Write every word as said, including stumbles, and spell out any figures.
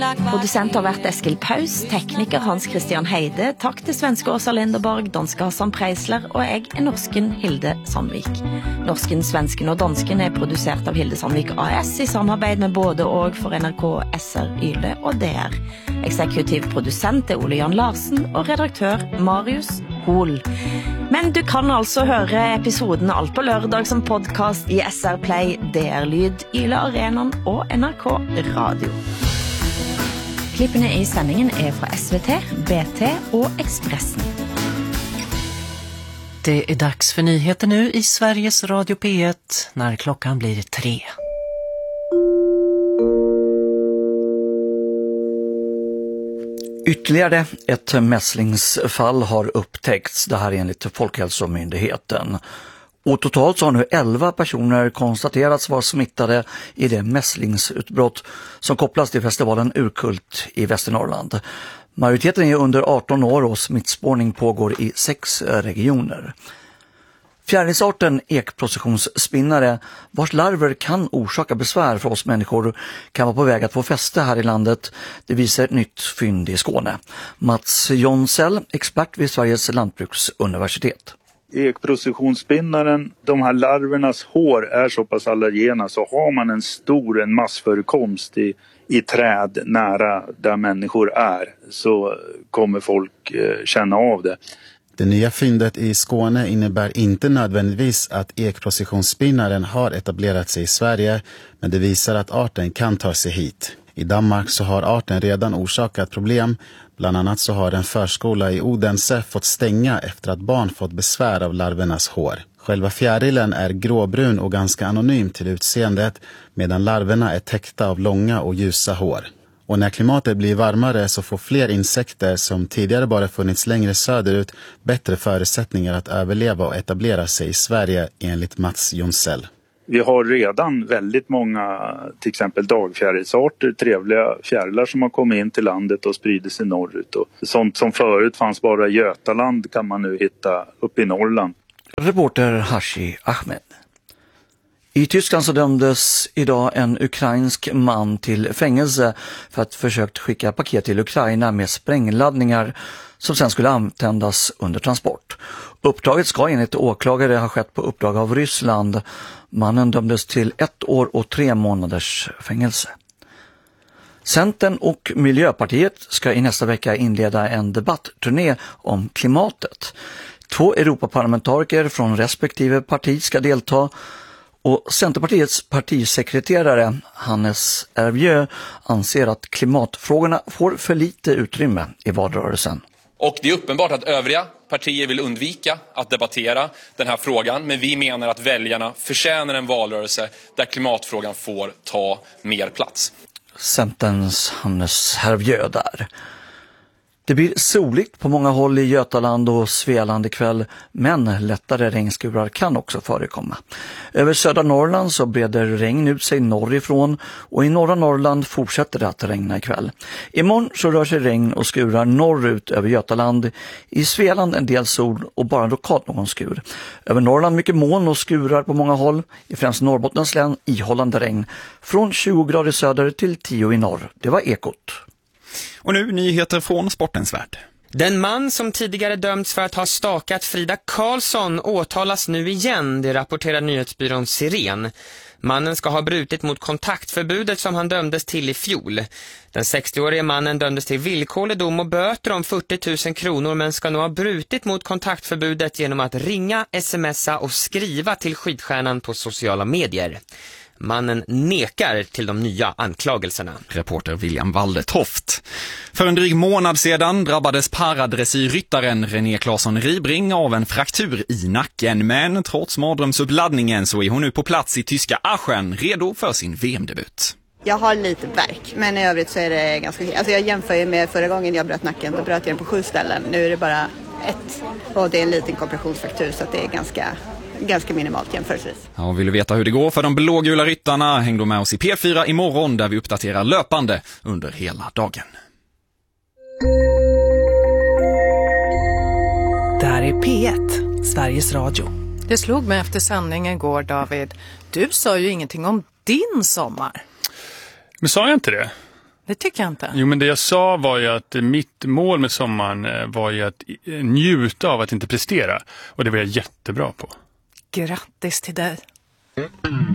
Producent har vært Eskil Paus, tekniker Hans Christian Heide, takk til svenske Åsa Linderborg, danske Hassan Preisler, og jeg er norsken Hilde Sandvik. Norsken, svensken og dansken er produsert av Hilde Sandvik A S i samarbeid med både og for N R K, S R, Yle og D R. Eksekutiv produsent er Ole Jan Larsen og redaktør Marius Hol. Men du kan altså høre episoden alt på lørdag som podcast i S R Play, D R Lyd, Yle Arenan og N R K Radio. Klippene i sändningen är från S V T, B T och Expressen. Det är dags för nyheter nu i Sveriges Radio P ett när klockan blir tre. Ytterligare ett mässlingsfall har upptäckts, det här enligt Folkhälsomyndigheten. Och totalt så har nu elva personer konstaterats vara smittade i det mässlingsutbrott som kopplas till festivalen Urkult i Västernorrland. Majoriteten är under arton år och smittspårning pågår i sex regioner. Fjärilsarten ekprocessionsspinnare, vars larver kan orsaka besvär för oss människor, kan vara på väg att få fäste här i landet. Det visar ett nytt fynd i Skåne. Mats Jonsell, expert vid Sveriges lantbruksuniversitet. Ekprocessionsspinnaren, de här larvernas hår är så pass allergena, så har man en stor en massförekomst i, i träd nära där människor är, så kommer folk eh, känna av det. Det nya fyndet i Skåne innebär inte nödvändigtvis att ekprocessionsspinnaren har etablerat sig i Sverige, men det visar att arten kan ta sig hit. I Danmark så har arten redan orsakat problem. Bland annat så har en förskola i Odense fått stänga efter att barn fått besvär av larvernas hår. Själva fjärilen är gråbrun och ganska anonym till utseendet, medan larverna är täckta av långa och ljusa hår. Och när klimatet blir varmare så får fler insekter som tidigare bara funnits längre söderut bättre förutsättningar att överleva och etablera sig i Sverige, enligt Mats Jonsell. Vi har redan väldigt många, till exempel dagfjärilsarter, trevliga fjärilar som har kommit in till landet och sprider sig norrut. Och sånt som förut fanns bara i Götaland kan man nu hitta uppe i Norrland. Reporter Hashi Ahmed. I Tyskland så dömdes idag en ukrainsk man till fängelse för att försökt skicka paket till Ukraina med sprängladdningar som sen skulle antändas under transport. Uppdraget ska enligt åklagare ha skett på uppdrag av Ryssland. Mannen dömdes till ett år och tre månaders fängelse. Centern och Miljöpartiet ska i nästa vecka inleda en debattturné om klimatet. Två Europaparlamentariker från respektive parti ska delta. Och Centerpartiets partisekreterare Hannes Ervjö anser att klimatfrågorna får för lite utrymme i valrörelsen. Och det är uppenbart att övriga partier vill undvika att debattera den här frågan, men vi menar att väljarna förtjänar en valrörelse där klimatfrågan får ta mer plats. Centerns Hannes Ervjö där. Det blir soligt på många håll i Götaland och Svealand ikväll, men lättare regnskurar kan också förekomma. Över södra Norrland så breder regn ut sig norrifrån och i norra Norrland fortsätter det att regna ikväll. Imorgon så rör sig regn och skurar norrut över Götaland. I Svealand en del sol och bara lokalt någon skur. Över Norrland mycket moln och skurar på många håll. I främst Norrbottens län ihållande regn. Från tjugo grader söder till tio i norr. Det var Ekot. Och nu nyheter från sportens värld. Den man som tidigare dömts för att ha stakat Frida Karlsson åtalas nu igen, det rapporterar nyhetsbyrån Siren. Mannen ska ha brutit mot kontaktförbudet som han dömdes till i fjol. Den sextioårige mannen dömdes till villkorlig dom och böter om fyrtio tusen kronor, men ska nu ha brutit mot kontaktförbudet genom att ringa, smsa och skriva till skidstjärnan på sociala medier. Mannen nekar till de nya anklagelserna. Reporter William Waldetoft. För en dryg månad sedan drabbades paradressyrryttaren René Claesson Ribring av en fraktur i nacken. Men trots mardrömsuppladdningen så är hon nu på plats i tyska Aachen, redo för sin V M-debut. Jag har lite värk, men i övrigt så är det ganska... Alltså jag jämför ju med förra gången jag bröt nacken. Då bröt jag den på sju ställen. Nu är det bara ett. Och det är en liten kompressionsfraktur, så att det är ganska... ganska minimalt jämförelsevis. Ja, vill du veta hur det går för de blågula ryttarna, häng då med oss i P fyra imorgon där vi uppdaterar löpande under hela dagen. Där är P ett, Sveriges Radio. Det slog mig efter sändningen igår, David. Du sa ju ingenting om din sommar. Men sa jag inte det? Det tycker jag inte. Jo, men det jag sa var ju att mitt mål med sommaren var ju att njuta av att inte prestera. Och det var jag jättebra på. Grattis till dig.